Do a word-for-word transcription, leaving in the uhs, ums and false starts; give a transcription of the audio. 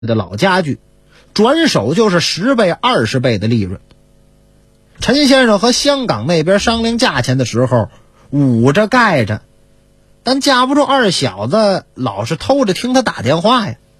的老家具，转手就是十倍、二十倍的利润。陈先生和香港那边商量价钱的时候，捂着盖着，但架不住二小子老是偷着听他打电话呀。